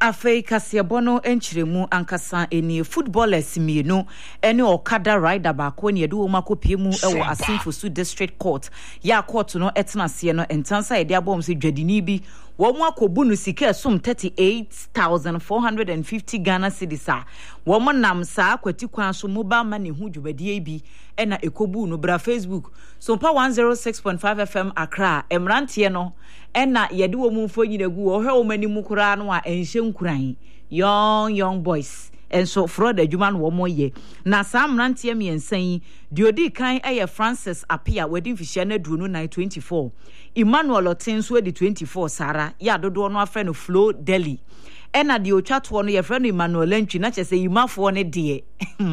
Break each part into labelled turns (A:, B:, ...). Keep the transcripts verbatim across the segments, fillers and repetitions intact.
A: Afei Kasiebono enchiremu ankasa eni footballers mienu eni Okada rider baako ne yedu omakopie mu ewo Asinfosu District Court ya court no etena se no entansa yede abom se dwadini bi wo mu akobu no sika sum thirty-eight thousand four hundred fifty Ghana cedis a wo mo nam saa kwati kwan so mobile money hu dwubadie bi ena ekobu no bra Facebook so pa one oh six point five F M Accra emrantie no ena yede wo mu mfo nyinagu wo hwe wo mani mu kura no a enhye nkuran young young boys enso fraud adwuma no wo moye na sam rantie miensan diodi kan eye Francis Apia wedding fishia na duru no nine twenty-four Emmanuel Otenso edi twenty-four Sara ya dodo no afre no Flow Delhi ena di otwato no ye frɛ no Emmanuel Ntwi na kyese yimafo ne de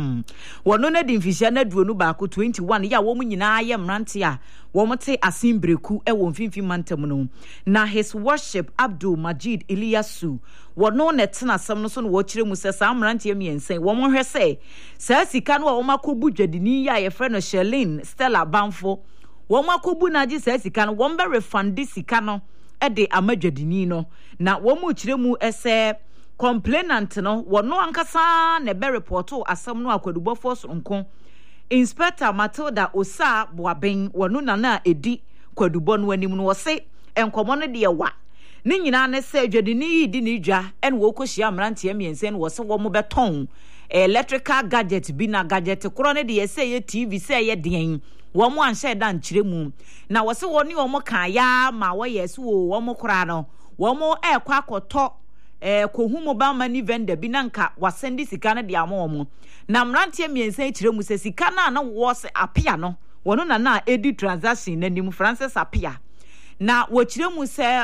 A: wono na di mfishia na duru no baako twenty-one ya wo mu nyina ye mrante a wo mote asimbreku e wo mfimfi mantam no na his worship Abdul Majid Iliasu wono ne tena sam no so no wo kire mu se sa mrante miensen wo mo hwɛ se sa sika no wo makobu dwadini ya ye frɛ no Sherlyn Stella Banfo wo makobu na ji sa sika no wo mbe refund sika no e de amadwadini no na wo mu kire mu ese complainant no wono ankasa ne be reporto asam no akwadubɔ force nko Inspector Matilda Osa Boaben wono na na edi kwadubɔ no anim no wo se enkomo no de wa ne nyina ne se adwadini yi di ne dwa en wo kohia mrantie miensen wo se wo mo beton electrical gadget bi na gadget koro ne de se ye T V se ye den wo mo anhye da nkyire mu na wo se wo ne wo mo kan ya ma wo ye se wo wo mo kora no wo mo ekwa akoto eh kohu mobile money vendor bi na nka wasendi sika ne de amo mo na mrantie miensen kyire mu se sika na na wo se Apia no wono na na edi transaction na nim Francis Apia na wo kyire mu se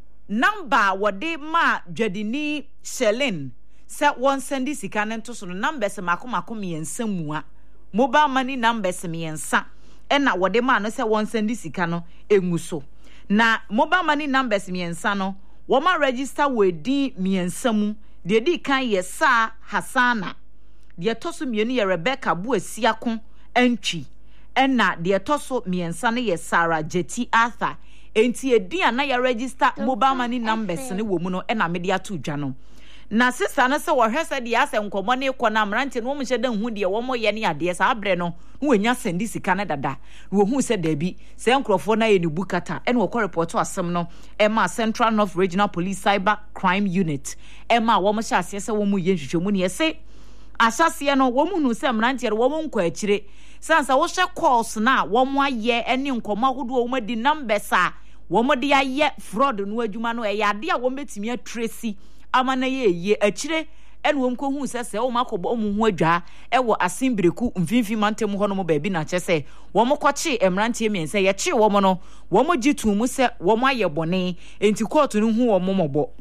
A: number wode ma dwadini Sherlyn se won sendi sika ne nto so no number se makomako miensa mua mobile money number se miensa ena wode ma no se won sendi sika no engu so na mobile money numbers miensa no wo ma register wedi miensa mu de di kan ye sa Hasana de toso mienu ye Rebecca Buasiako Ntwi ena de toso miensa ne ye Sarah Jeti Arthur enti edi na ya register mobile money numbers ne wo mu no ena media to dwa no na sister na se wo hwese de ase nkomo ne kɔ na mrante no mo hye dan hu de wo mo ye ne ade sa abre no wo nya sendi sika ne dada wo hu se dabi se nkrofo na ye ne bukata ene wo kɔ report asem no ema Central North Regional Police Cyber Crime Unit ema wo mo hye ase se wo mo ye nhwehwemu ne se asase no wo mo hu se mrante wo mo nkɔ akire sansa wo hye calls na wo mo aye ene nkomo ahodo wo mo di numbers a wo mo de aye fraud no adwuma no e ya de a wo metimi atresi amana ye ye akire en wom ko hu sese wo makobo mu hu adwa e wo asimbreku mfimfi mantem ho no mo baabi na kyese wo mo kɔkye emrantie miense ye kye wo mo no wo mo gitu mu se wo mo aye bone enti court no hu wo mo mobo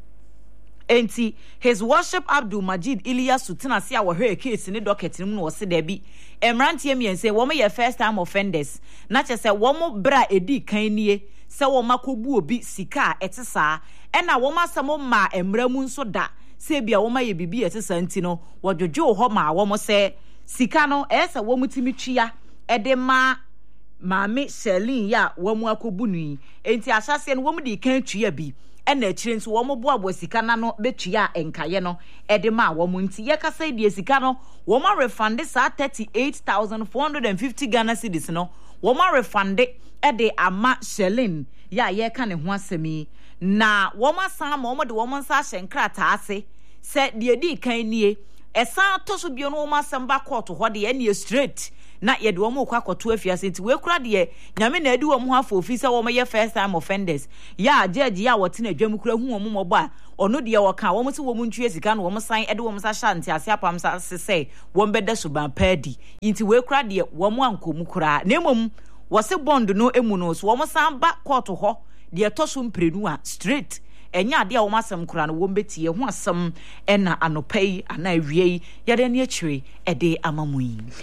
A: enti his worship Abdul Majid Iliasu tena se a wo hwe case ne docket mu no wo se da bi emrantie miense wo mo ye first time offenders na kyese wo mo bra edi kan nie se wo makobu obi sika etesa ena wo masamo ma emramu nso da se bia wo ma ye bibi etesa nti no wodwodwo ho ma wo mo se sika no esa wo mutimi twia ede ma maame Sherlyn ya wo mu akobu nui enti asase no wo mu di kan twia bi ena akire nso wo mo bo abo sika na no betwia enkaye no ede ma wo mu nti ye kasa die sika no wo ma refund sa thirty-eight thousand four hundred fifty Ghana cedis no wo ma refund ede ama Sherlyn ya ye ka ne ho asemi na wo ma san ma wo de wo ma sa hyenkrata ase se de di kan nie esan to so bio no wo ma san ba court ho de ye ne straight na ye de wo ma kwa koto afiase nti we kura de nyame na adi wo mo afo ofi se wo ma ye first time offenders ya judge ya wote na dwam kura hu wo mo mobo a ono de wo ka wo mo se wo mo ntwe sika no wo mo san ede wo mo sa sha nti ase apam sa se se wo mbeda suban padi nti we kura de wo mo ankomu kura na emom wo se bond no emu no so wo mo san ba court ho de toso mprenu a straight enya ade a wo masam kura no wo mbeti ho asam ena anopai ana awie ya de ne akire ede amamui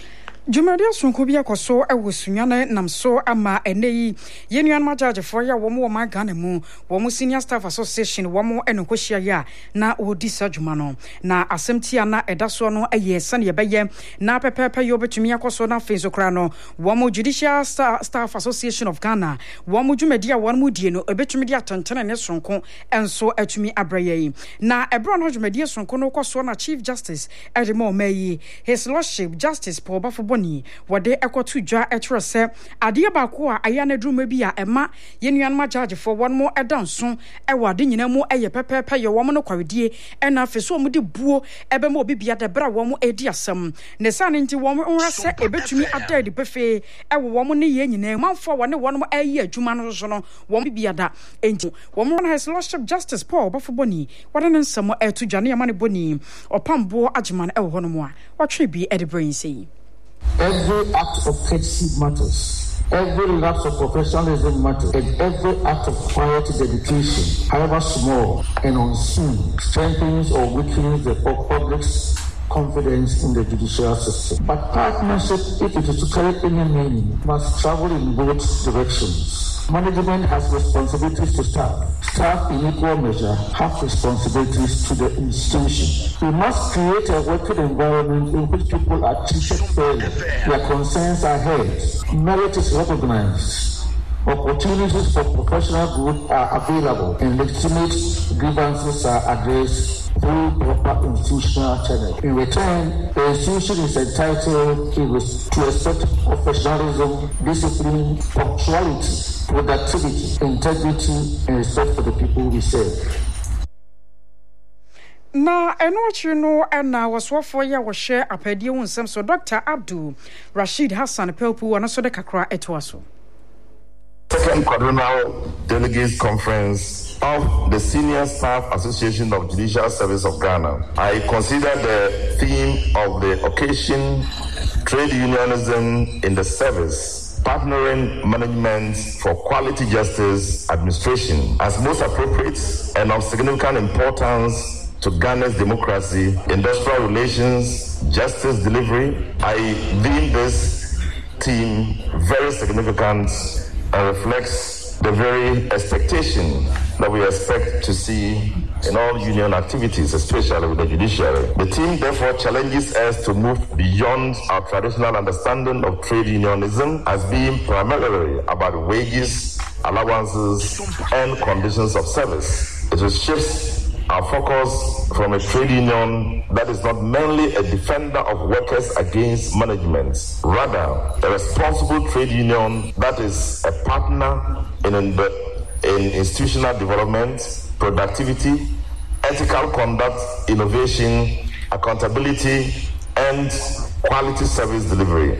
B: Jumadia Sunkubia Koso, I was Sunyana, Namso, Ama, and Nei, Yenian Majaja for ya, one more my Ganemu, one more senior staff association, one more and Okoshia ya, na Odisa Jumano, na Asemtiana, Edasono, a year, Sunny Baye, na Pepe Yoba to Mia Kosona, Fezokrano, one more judicial staff association of Ghana, one more Jumedia, one more Dino, a bit media Tantana and Sonko, and so at me Abraye. Na a brown Jumedia Sonkono Kosona, Chief Justice, Edimo May, his Lordship, Justice Paul Bafo. Wade ekwotu dwa etro se ade baako a ayane drum bi a ema yenuan ma charge for one more edanso e wade nyina mu eye pepepe ye wo mo no kwawedie e na afi so mo de buo ebe ma obi bia de bra wo mo edi asem ne sa ne nti wo mo nra se ebetumi adade pefe e wo mo ne ye nyina manfo wo ne wo no ayi adwuma no so no wo mo bia da enti wo mo na his lordship justice Paul Bafoboni wade ne nsemo etu dwane yama ne boni opambo agyeman e wo ho no mo a watwe bi e de brain sei.
C: Every act of courtesy matters. Every lapse of professionalism matters. And every act of quiet dedication, however small and unseen, strengthens or weakens the public's confidence in the judicial system. But partnership, if it is to carry any meaning, must travel in both directions. Management has responsibilities to staff. Staff in equal measure have responsibilities to the institution. We must create a working environment in which people are treated fairly. Their concerns are heard. Merit is recognized. Opportunities for professional growth are available and legitimate grievances are addressed through proper institutional channels. In return, the institution is entitled to respect professionalism, discipline, punctuality, productivity, integrity, and respect for the people we serve.
B: Na eno no na waswafo ya wo share apedie wonsem so Doctor Abdul Rashid Hassan Pelpu ana so de kakra etoaso.
D: Second Quadrennial Delegates Conference of the Senior Staff Association of Judicial Service of Ghana. I consider the theme of the occasion, trade unionism in the service, partnering management for quality justice administration, as most appropriate and of significant importance to Ghana's democracy, industrial relations, justice delivery. I deem this theme very significant and reflects the very expectation that we expect to see in all union activities, especially with the judiciary. The team therefore challenges us to move beyond our traditional understanding of trade unionism as being primarily about wages, allowances, and conditions of service. It shifts our focus from a trade union that is not mainly a defender of workers against management, rather a responsible trade union that is a partner in, in, in institutional development, productivity, ethical conduct, innovation, accountability, and quality service delivery.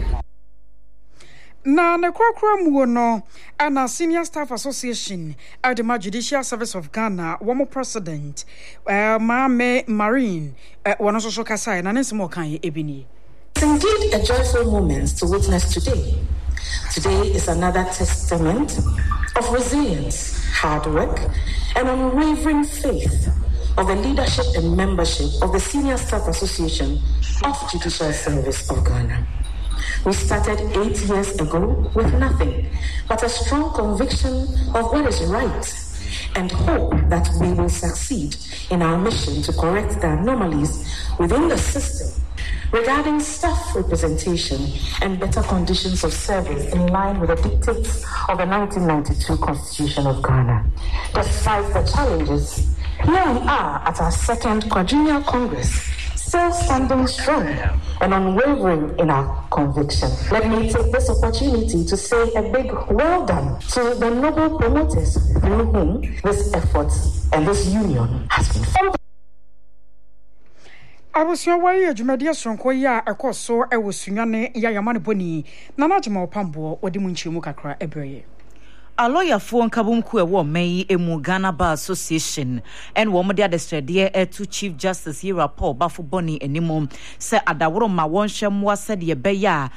B: Na ne kwakwa mu no ana Senior Staff Association at the Judicial Service of Ghana one president uh, Mame Marine uh, one so kasa na nsemo kan ebini.
E: It's indeed a joyful moment to witness today. Today is another testament of resilience, hard work, and unwavering faith of the leadership and membership of the Senior Staff Association of Judicial Service of Ghana. We started eight years ago with nothing but a strong conviction of what is right and hope that we will succeed in our mission to correct the anomalies within the system regarding staff representation and better conditions of service in line with the dictates of the nineteen ninety-two Constitution of Ghana. Despite the challenges, here we are at our second quadrennial Congress, still standing strong and unwavering in our conviction. Let me take this opportunity to say a big well done to the noble promoters through whom this effort and this union has been formed.
B: I was your way, Jumadia Sonkoya, a course so I was Sunyane Yayamani Boni, Nanajama Pambo, or Dimunchi Mukakra Ebre.
A: A lawyer for Kabumku ewo May Emu Ghana Bar Association and Womadia de Stradier e to Chief Justice Hira Paul Bafoboni enimum se adaworo ma wonshem wa said ye beya